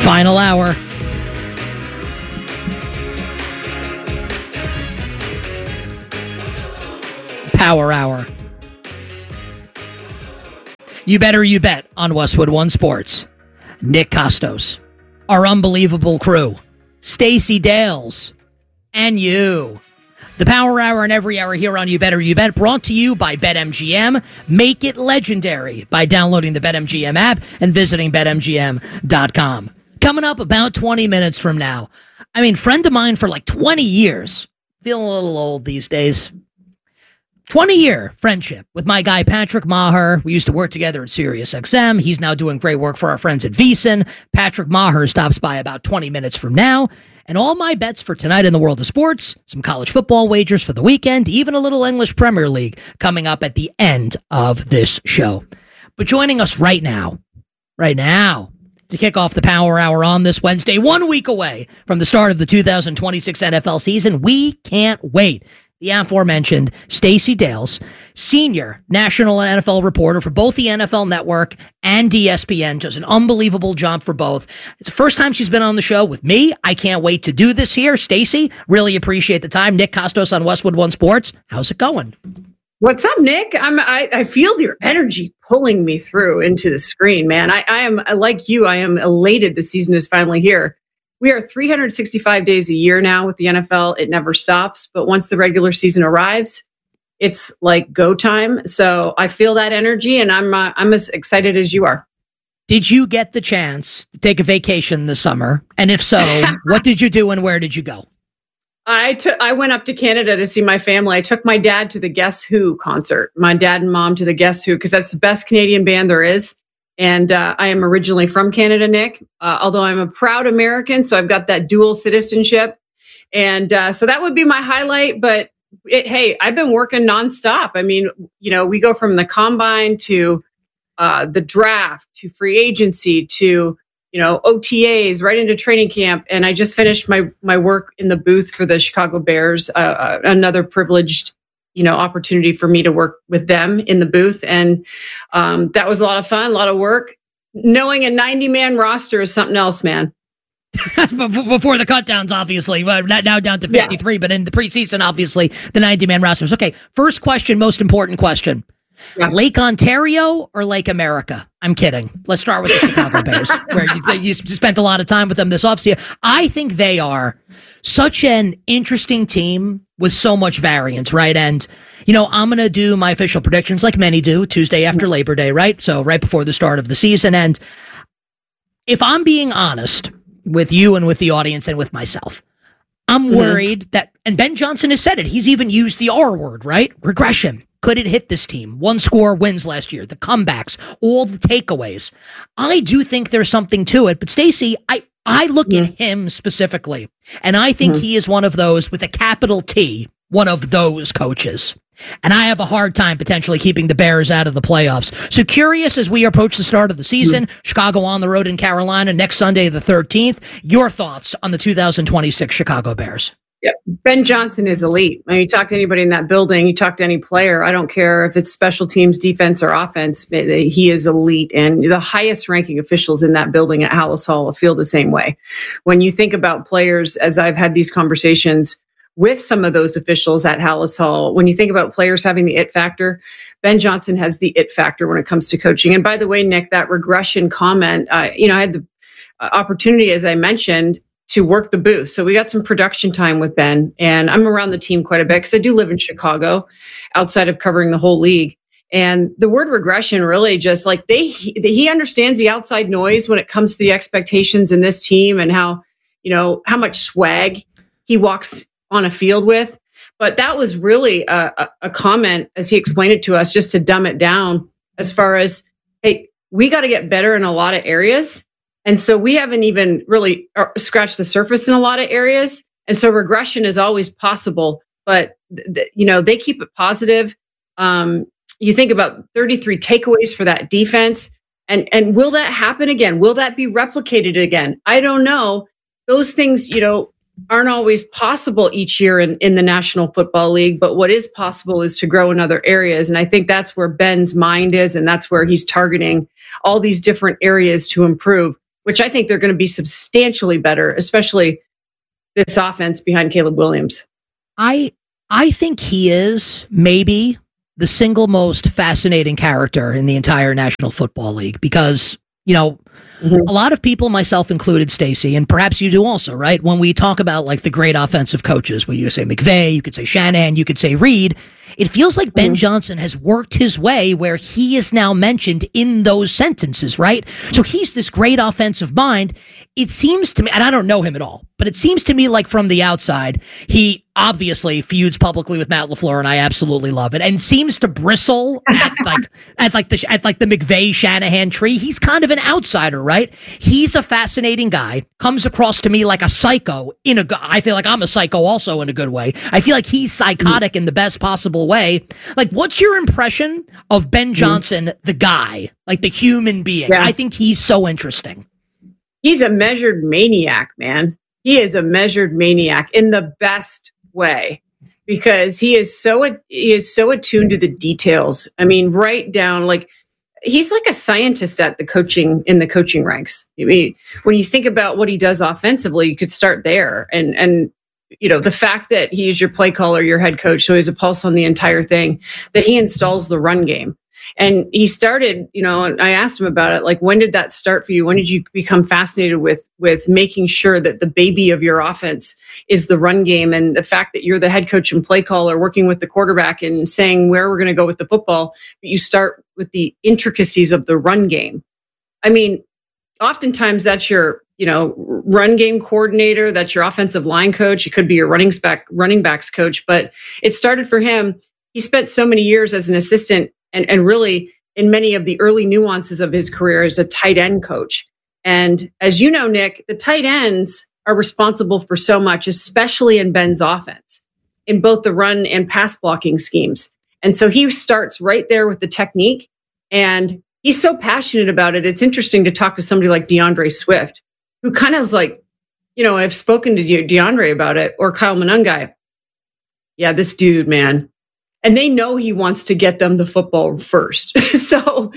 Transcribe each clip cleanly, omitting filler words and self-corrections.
Final hour. Power hour. You better you bet on Westwood One Sports. Nick Kostos, our unbelievable crew, Stacey Dales, and you. The Power Hour and every hour here on You Better You Bet, brought to you by BetMGM. Make it legendary by downloading the BetMGM app and visiting BetMGM.com. Coming up about 20 minutes from now. I mean, friend of mine for like 20 years. Feeling a little old these days. 20-year friendship with my guy, Patrick Maher. We used to work together at SiriusXM. He's now doing great work for our friends at VSiN. Patrick Maher stops by about 20 minutes from now. And all my bets for tonight in the world of sports, some college football wagers for the weekend, even a little English Premier League coming up at the end of this show. But joining us right now, to kick off the Power Hour on this Wednesday, 1 week away from the start of the 2026 NFL season, we can't wait. The aforementioned Stacey Dales, senior national NFL reporter for both the NFL Network and ESPN, does an unbelievable job for both. It's the first time she's been on the show with me. I can't wait to do this here. Stacey, really appreciate the time. Nick Kostos on Westwood One Sports. How's it going? What's up, Nick? I feel your energy pulling me through into the screen, man. I am like you. I am elated the season is finally here. We are 365 days a year now with the NFL. It never stops. But once the regular season arrives, it's like go time. So I feel that energy, and I'm as excited as you are. Did you get the chance to take a vacation this summer? And if so, what did you do and where did you go? I went up to Canada to see my family. I took my dad to the Guess Who concert. My dad and mom to the Guess Who, because that's the best Canadian band there is. And I am originally from Canada, Nick, although I'm a proud American. So I've got that dual citizenship. And so that would be my highlight. But hey, I've been working nonstop. I mean, we go from the combine to the draft to free agency to, OTAs right into training camp. And I just finished my work in the booth for the Chicago Bears, another privileged opportunity for me to work with them in the booth. And that was a lot of fun, a lot of work. Knowing a 90-man roster is something else, man. Before the cutdowns, obviously, but now down to 53, but in the preseason, obviously, the 90-man rosters. Okay, first question, most important question. Yeah. Lake Ontario or Lake America? I'm kidding. Let's start with the Chicago Bears, where you spent a lot of time with them this offseason. I think they are such an interesting team with so much variance, right? And, I'm going to do my official predictions like many do, Tuesday after Labor Day, right? So right before the start of the season. And if I'm being honest with you and with the audience and with myself, I'm worried that, and Ben Johnson has said it, he's even used the R word, right? Regression. Could it hit this team? 1-score wins last year, the comebacks, all the takeaways. I do think there's something to it. But Stacey, I look at him specifically, and I think he is one of those with a capital T, one of those coaches. And I have a hard time potentially keeping the Bears out of the playoffs. So curious as we approach the start of the season, Chicago on the road in Carolina next Sunday, the 13th, your thoughts on the 2026 Chicago Bears? Yep. Ben Johnson is elite. When you talk to anybody in that building, you talk to any player, I don't care if it's special teams, defense, or offense, he is elite. And the highest ranking officials in that building at Halas Hall feel the same way. When you think about players, as I've had these conversations with some of those officials at Halas Hall, when you think about players having the it factor, Ben Johnson has the it factor when it comes to coaching. And by the way, Nick, that regression comment, I had the opportunity, as I mentioned, to work the booth. So we got some production time with Ben, and I'm around the team quite a bit because I do live in Chicago outside of covering the whole league. And the word regression really just like he understands the outside noise when it comes to the expectations in this team and how much swag he walks on a field with. But that was really a comment as he explained it to us, just to dumb it down as far as, hey, we got to get better in a lot of areas. And so we haven't even really scratched the surface in a lot of areas. And so regression is always possible, but they keep it positive. You think about 33 takeaways for that defense. And will that happen again? Will that be replicated again? I don't know. Those things, aren't always possible each year in the National Football League, but what is possible is to grow in other areas. And I think that's where Ben's mind is, and that's where he's targeting all these different areas to improve. which I think they're going to be substantially better, especially this offense behind Caleb Williams. I think he is maybe the single most fascinating character in the entire National Football League because, you know, a lot of people, myself included, Stacey, and perhaps you do also, right? When we talk about like the great offensive coaches, when you say McVay, you could say Shanahan, you could say Reed, it feels like Ben Johnson has worked his way where he is now mentioned in those sentences, right? So he's this great offensive mind. It seems to me, and I don't know him at all, but it seems to me like from the outside, he obviously feuds publicly with Matt LaFleur, and I absolutely love it, and seems to bristle at the McVay Shanahan tree. He's kind of an outsider, right? He's a fascinating guy. Comes across to me like a psycho I feel like I'm a psycho also in a good way. I feel like he's psychotic in the best possible way. Like, what's your impression of Ben Johnson, the guy, like the human being? Yeah. I think he's so interesting. He's a measured maniac, man. He is a measured maniac in the best way because he is so attuned to the details. I mean, right down, like, he's like a scientist in the coaching ranks. I mean, when you think about what he does offensively, you could start there. And you know, the fact that he is your play caller, your head coach, so he has a pulse on the entire thing, that he installs the run game. And he started, you know, and I asked him about it, like, when did that start for you? When did you become fascinated with making sure that the baby of your offense is the run game, and the fact that you're the head coach and play caller working with the quarterback and saying where we're going to go with the football, but you start with the intricacies of the run game. I mean, oftentimes that's your, you know, run game coordinator, that's your offensive line coach. It could be your running backs coach, but it started for him. He spent so many years as an assistant and really in many of the early nuances of his career as a tight end coach. And as you know, Nick, the tight ends are responsible for so much, especially in Ben's offense, in both the run and pass blocking schemes. And so he starts right there with the technique, and he's so passionate about it. It's interesting to talk to somebody like DeAndre Swift, who kind of is like, you know, I've spoken to DeAndre about it, or Kyle Monangai. Yeah, this dude, man. And they know he wants to get them the football first. So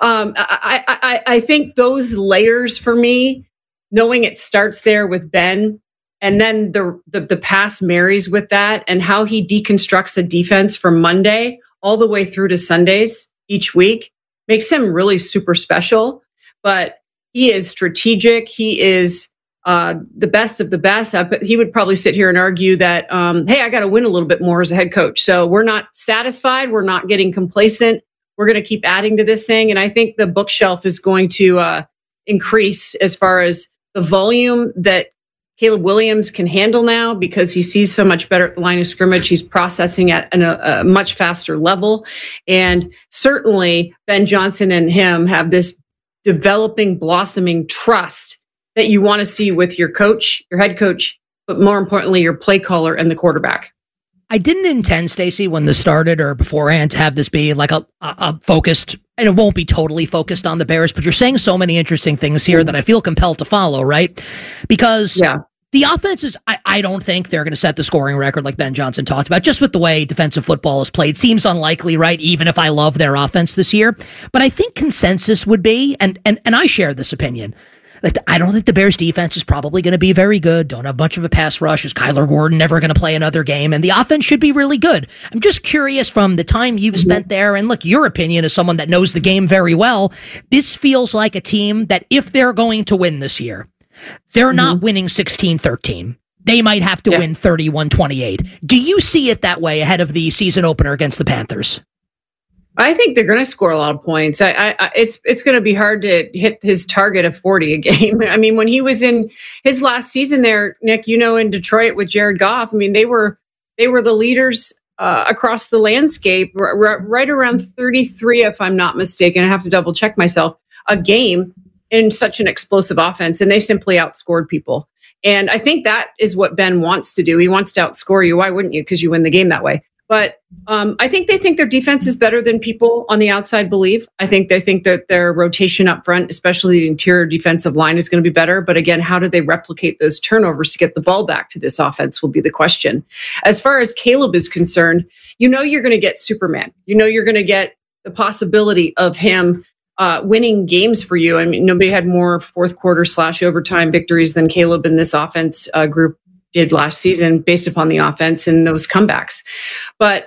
I think those layers for me, knowing it starts there with Ben, and then the pass marries with that, and how he deconstructs a defense from Monday all the way through to Sundays each week, makes him really super special. But he is strategic. He is the best of the best. He would probably sit here and argue that, hey, I got to win a little bit more as a head coach. So we're not satisfied. We're not getting complacent. We're going to keep adding to this thing. And I think the bookshelf is going to increase as far as the volume that Caleb Williams can handle now, because he sees so much better at the line of scrimmage. He's processing at a much faster level. And certainly Ben Johnson and him have this developing, blossoming trust that you want to see with your coach, your head coach, but more importantly, your play caller and the quarterback. I didn't intend, Stacey, when this started or beforehand, to have this be like a focused, and it won't be totally focused on the Bears, but you're saying so many interesting things here that I feel compelled to follow, right? Because the offense is, I don't think they're going to set the scoring record like Ben Johnson talked about, just with the way defensive football is played. Seems unlikely, right? Even if I love their offense this year. But I think consensus would be, and I share this opinion, like, I don't think the Bears defense is probably going to be very good. Don't have much of a pass rush. Is Kyler Gordon never going to play another game? And the offense should be really good. I'm just curious, from the time you've spent there, and look, your opinion as someone that knows the game very well, this feels like a team that if they're going to win this year, they're not winning 16-13. They might have to win 31-28. Do you see it that way ahead of the season opener against the Panthers? I think they're going to score a lot of points. It's going to be hard to hit his target of 40 a game. I mean, when he was in his last season there, Nick, you know, in Detroit with Jared Goff, I mean, they were the leaders across the landscape, right around 33, if I'm not mistaken. I have to double check myself, a game in such an explosive offense, and they simply outscored people. And I think that is what Ben wants to do. He wants to outscore you. Why wouldn't you? Because you win the game that way. But I think they think their defense is better than people on the outside believe. I think they think that their rotation up front, especially the interior defensive line, is going to be better. But again, how do they replicate those turnovers to get the ball back to this offense will be the question. As far as Caleb is concerned, you know you're going to get Superman. You know you're going to get the possibility of him winning games for you. I mean, nobody had more fourth quarter / overtime victories than Caleb in this offense group did last season, based upon the offense and those comebacks. But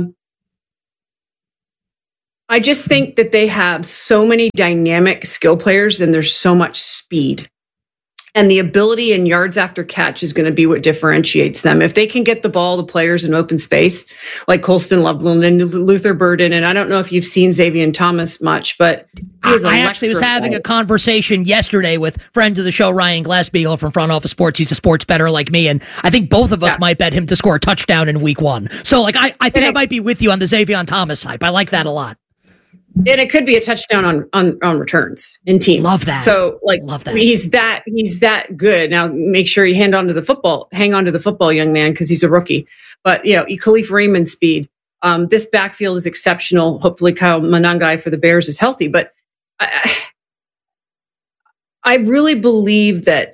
I just think that they have so many dynamic skill players and there's so much speed. And the ability and yards after catch is going to be what differentiates them. If they can get the ball to players in open space, like Colston Loveland and Luther Burden, and I don't know if you've seen Xavier Thomas much, but I actually was having a conversation yesterday with friend of the show, Ryan Glassbeagle from Front Office Sports. He's a sports bettor like me, and I think both of us might bet him to score a touchdown in week 1. So, like, I think I might be with you on the Xavier Thomas hype. I like that a lot. And it could be a touchdown on returns in teams. Love that. So, like, love that. He's that good. Now, make sure you hang on to the football, young man, because he's a rookie. But Khalif Raymond's speed. This backfield is exceptional. Hopefully, Kyle Monangai for the Bears is healthy. But I really believe that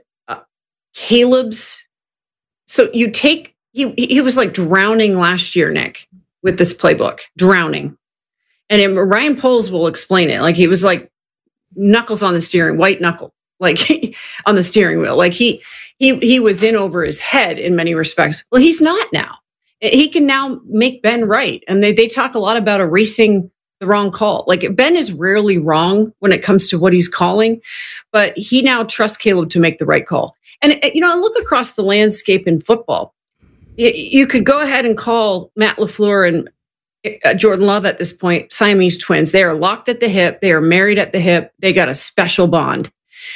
Caleb's. So you take he was like drowning last year, Nick, with this playbook, drowning. And Ryan Poles will explain it. Like, he was like knuckles on the steering, white knuckle, like on the steering wheel. Like he was in over his head in many respects. Well, he's not now. He can now make Ben right. And they talk a lot about erasing the wrong call. Like, Ben is rarely wrong when it comes to what he's calling, but he now trusts Caleb to make the right call. And, look across the landscape in football. You could go ahead and call Matt LaFleur and Jordan Love at this point Siamese twins. They are locked at the hip. They are married at the hip. They got a special bond.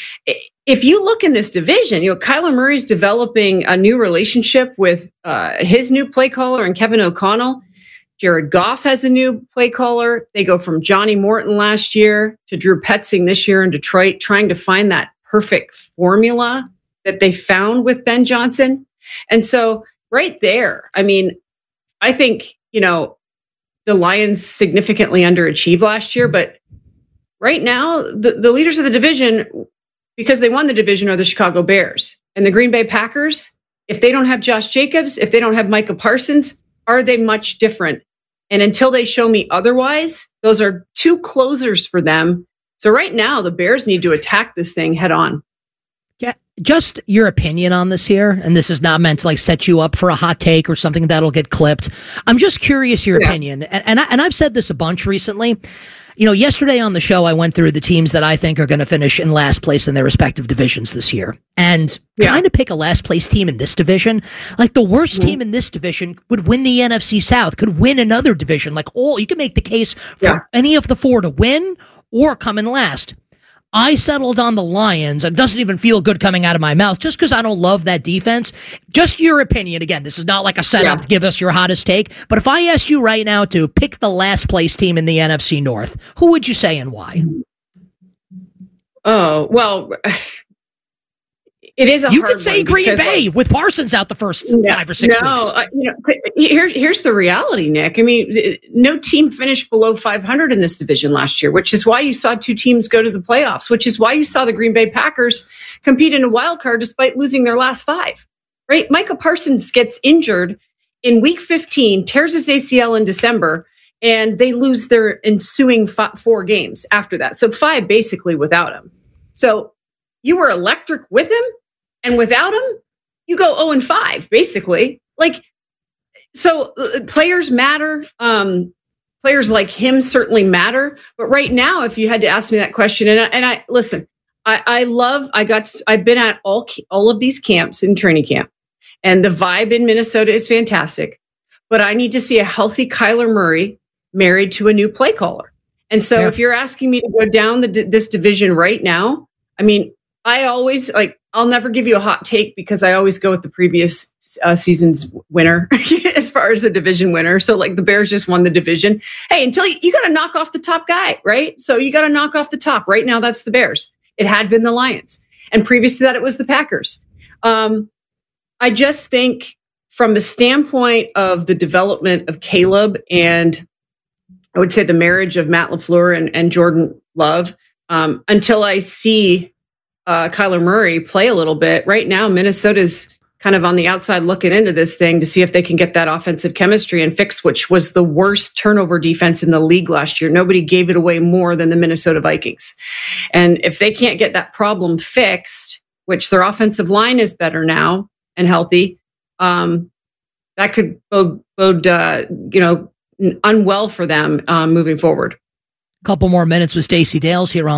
If you look in this division, Kyler Murray's developing a new relationship with his new play caller and Kevin O'Connell. Jared Goff has a new play caller. They go from Johnny Morton last year to Drew Petzing this year in Detroit, trying to find that perfect formula that they found with Ben Johnson. And so right there, I mean, I think, the Lions significantly underachieved last year, but right now, the leaders of the division, because they won the division, are the Chicago Bears. And the Green Bay Packers, if they don't have Josh Jacobs, if they don't have Micah Parsons, are they much different? And until they show me otherwise, those are 2 closers for them. So right now, the Bears need to attack this thing head on. Yeah, just your opinion on this here, and this is not meant to set you up for a hot take or something that'll get clipped. I'm just curious your opinion, and I've said this a bunch recently. Yesterday on the show, I went through the teams that I think are going to finish in last place in their respective divisions this year, and trying to pick a last place team in this division, like the worst team in this division would win the NFC South, could win another division. You can make the case for any of the 4 to win or come in last. I settled on the Lions, and it doesn't even feel good coming out of my mouth just because I don't love that defense. Just your opinion. Again, this is not like a setup to give us your hottest take, but if I asked you right now to pick the last place team in the NFC North, who would you say and why? Oh, well, it is a hard one. You could say Green Bay with Parsons out the first 5 or 6 weeks. Here's the reality, Nick. I mean, no team finished below 500 in this division last year, which is why you saw 2 teams go to the playoffs, which is why you saw the Green Bay Packers compete in a wild card despite losing their last 5, right? Micah Parsons gets injured in week 15, tears his ACL in December, and they lose their ensuing 4 games after that. So 5 basically without him. So you were electric with him, and without him, you go 0-5, basically. So players matter. Players like him certainly matter. But right now, if you had to ask me that question, and I listen, I've been at all of these camps in training camp, and the vibe in Minnesota is fantastic. But I need to see a healthy Kyler Murray married to a new play caller. And so if you're asking me to go down this division right now, I mean, I always I'll never give you a hot take because I always go with the previous season's winner as far as the division winner. So the Bears just won the division. Hey, until you got to knock off the top guy, right? So you got to knock off the top. Right now, that's the Bears. It had been the Lions. And previous to that, it was the Packers. I just think from the standpoint of the development of Caleb and I would say the marriage of Matt LaFleur and Jordan Love, until I see Kyler Murray play a little bit. Right now, Minnesota's kind of on the outside looking into this thing to see if they can get that offensive chemistry and fix, which was the worst turnover defense in the league last year. Nobody gave it away more than the Minnesota Vikings. And if they can't get that problem fixed, which their offensive line is better now and healthy, that could bode unwell for them moving forward. Couple more minutes with Stacey Dales here on